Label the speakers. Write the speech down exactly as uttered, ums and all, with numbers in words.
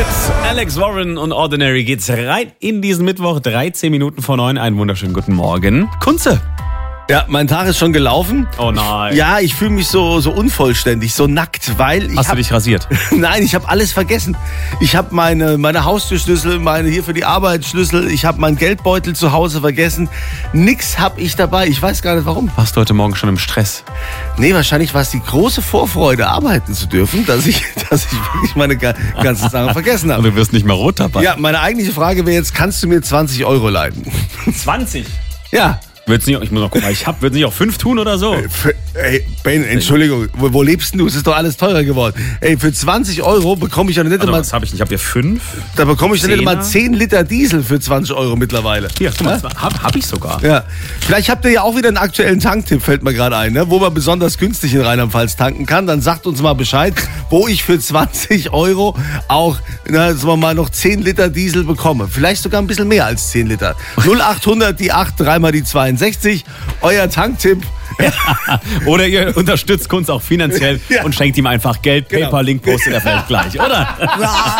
Speaker 1: Mit Alex Warren und Ordinary geht's rein in diesen Mittwoch, dreizehn Minuten vor neun. Einen wunderschönen guten Morgen. Kunze.
Speaker 2: Ja, mein Tag ist schon gelaufen.
Speaker 1: Oh nein.
Speaker 2: Ja, ich fühle mich so so unvollständig, so nackt, weil ich
Speaker 1: Hast
Speaker 2: hab,
Speaker 1: du dich rasiert?
Speaker 2: Nein, ich habe alles vergessen. Ich habe meine meine Haustürschlüssel, meine hier für die Arbeit Schlüssel, ich habe meinen Geldbeutel zu Hause vergessen. Nix habe ich dabei. Ich weiß gar nicht warum.
Speaker 1: Warst du heute Morgen schon im Stress?
Speaker 2: Nee, wahrscheinlich war es die große Vorfreude, arbeiten zu dürfen, dass ich dass ich wirklich meine ga- ganzen Sachen vergessen
Speaker 1: Und
Speaker 2: habe.
Speaker 1: du wirst nicht mehr rot dabei.
Speaker 2: Ja, meine eigentliche Frage wäre jetzt, kannst du mir zwanzig Euro leihen?
Speaker 1: zwanzig.
Speaker 2: Ja.
Speaker 1: Wird's nicht, ich muss noch gucken, ich hab, wird's nicht auch fünf tun oder so?
Speaker 2: Für, ey, Ben, Entschuldigung, wo, wo lebst denn du? Es ist doch alles teurer geworden. Ey, für zwanzig Euro bekomme ich doch nicht
Speaker 1: Also,
Speaker 2: mal,
Speaker 1: was habe ich nicht? Ich habe hier fünf.
Speaker 2: da bekomme ich doch nicht mal
Speaker 1: Zehner?
Speaker 2: zehn Liter Diesel für zwanzig Euro mittlerweile.
Speaker 1: Hier, guck mal, hab, hab ich sogar.
Speaker 2: Ja. Vielleicht habt ihr ja auch wieder einen aktuellen Tanktipp, fällt mir gerade ein, ne? Wo man besonders günstig in Rheinland-Pfalz tanken kann. Dann sagt uns mal Bescheid, wo ich für zwanzig Euro auch, na, sagen wir mal, noch zehn Liter Diesel bekomme. Vielleicht sogar ein bisschen mehr als zehn Liter. null achthundert, die acht, dreimal die zweiundsechzig. Euer Tanktipp.
Speaker 1: Oder ihr unterstützt Kunz auch finanziell
Speaker 2: Ja.
Speaker 1: und schenkt ihm einfach Geld.
Speaker 2: Genau.
Speaker 1: PayPal-Link postet er vielleicht gleich, oder?